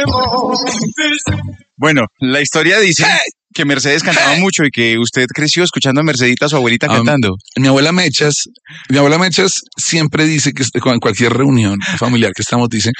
Bueno, la historia dice que Mercedes cantaba mucho y que usted creció escuchando a Mercedita, su abuelita, cantando. Mi abuela Mechas siempre dice que en cualquier reunión familiar que estamos, dice,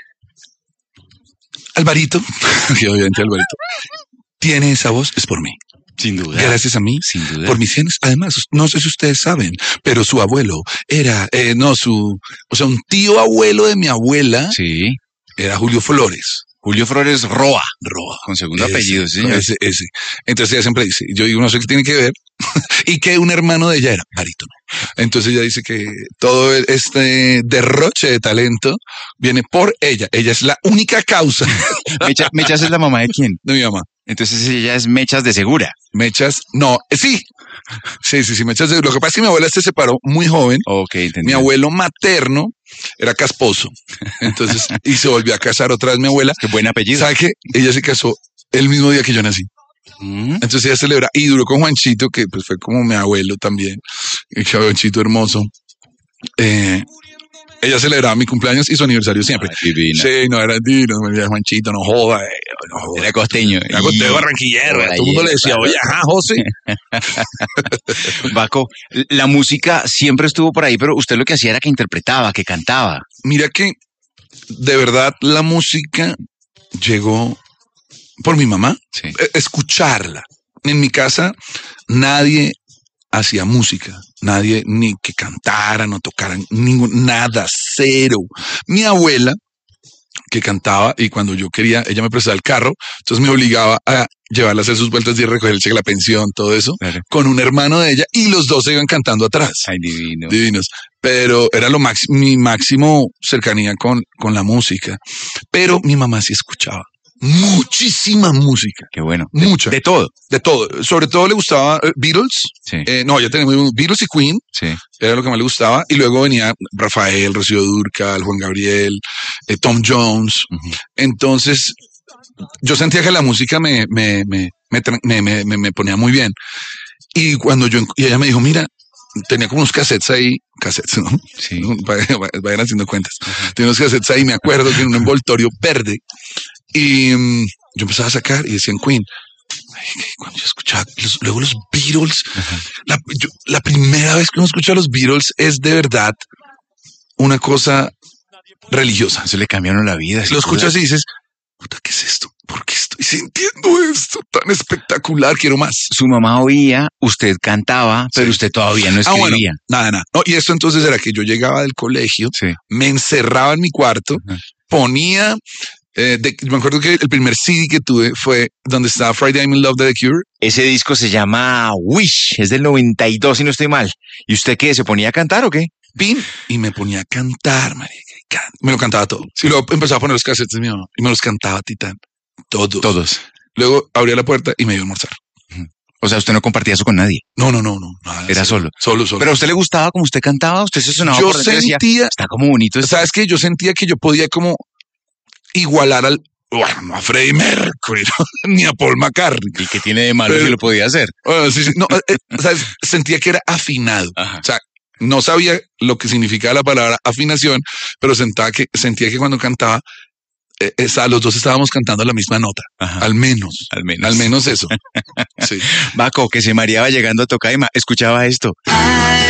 Alvarito, que obviamente Alvarito, tiene esa voz, es por mí. Sin duda. Gracias a mí, sin duda, por mis genes. Además, no sé si ustedes saben, pero su abuelo era, un tío abuelo de mi abuela, sí, era Julio Flores. Julio Flores Roa, con segundo apellido, sí, señor. Ese. Entonces ella siempre dice, yo digo, no sé qué tiene que ver, y que un hermano de ella era barítono. Entonces ella dice que todo este derroche de talento viene por ella. Ella es la única causa. Mechas es la mamá de quién? De mi mamá. Entonces ella es Mechas de Segura. Mechas, no, sí. Sí, Mechas de Segura. Lo que pasa es que mi abuela se separó muy joven. Ok, entendí. Mi abuelo materno era casposo. Entonces, y se volvió a casar otra vez mi abuela. Qué buen apellido. ¿Sabe qué? Ella se casó el mismo día que yo nací. Entonces ella celebra y duró con Juanchito, que pues fue como mi abuelo también, Juanchito hermoso. Ella celebraba mi cumpleaños y su aniversario siempre. Ay, divina. Sí, no era divino, me decía Juanchito, no joda. Era costeño. Era costeño barranquillero. Todo el mundo le decía, oye, ajá, José. Baco, la música siempre estuvo por ahí, pero usted lo que hacía era que interpretaba, que cantaba. Mira que de verdad la música llegó por mi mamá, sí. Escucharla. En mi casa nadie hacía música, nadie ni que cantaran o tocaran, nada, cero. Mi abuela, que cantaba, y cuando yo quería, ella me prestaba el carro, entonces me obligaba a llevarla a hacer sus vueltas y recoger el cheque, la pensión, todo eso, claro, con un hermano de ella, y los dos se iban cantando atrás. Ay, divino. Divinos. Pero era mi máximo cercanía con la música. Pero mi mamá sí escuchaba muchísima música. Qué bueno. Mucha. De todo. De todo. Sobre todo le gustaba Beatles. Sí. Ya tenemos Beatles y Queen. Sí. Era lo que más le gustaba. Y luego venía Rafael, Rocío Dúrcal, Juan Gabriel, Tom Jones. Entonces, yo sentía que la música me ponía muy bien. Y cuando y ella me dijo, mira, tenía como unos cassettes ahí, ¿no? Sí. Vayan haciendo cuentas. Tenía unos cassettes ahí, me acuerdo que en un envoltorio verde. Y yo empezaba a sacar y decían Queen. Cuando yo escuchaba luego los Beatles, la primera vez que uno escucha a los Beatles es de verdad una cosa religiosa. Eso le cambiaron la vida. Lo escuchas y dices, puta, ¿qué es esto? ¿Por qué estoy sintiendo esto tan espectacular? Quiero más. Su mamá oía, usted cantaba, pero usted todavía no escribía. Nada. No, y esto entonces era que yo llegaba del colegio, me encerraba en mi cuarto, ponía... me acuerdo que el primer CD que tuve fue donde estaba Friday I'm in Love de The Cure. Ese disco se llama Wish, es del 92 si no estoy mal. ¿Y usted qué? ¿Se ponía a cantar o qué? Y me ponía a cantar, marica. Me lo cantaba todo. Y luego empezaba a poner los cassettes de mi mamá y me los cantaba Titán. Todos. Luego abría la puerta y me iba a almorzar. O sea, usted no compartía eso con nadie. No. Nada, era solo. Solo. ¿Pero a usted le gustaba como usted cantaba? ¿Usted se sonaba yo por dentro sentía, y decía, está como bonito? ¿Sabes qué? Yo sentía que yo podía como igualar no a Freddie Mercury, ¿no? Ni a Paul McCartney. ¿Y qué tiene de malo si lo podía hacer? Sí. No, ¿sabes? Sentía que era afinado. Ajá. O sea, no sabía lo que significaba la palabra afinación, pero sentía que cuando cantaba, los dos estábamos cantando la misma nota. Ajá. Al menos eso. Sí. Baco, que se mareaba llegando a Tocaima, escuchaba esto.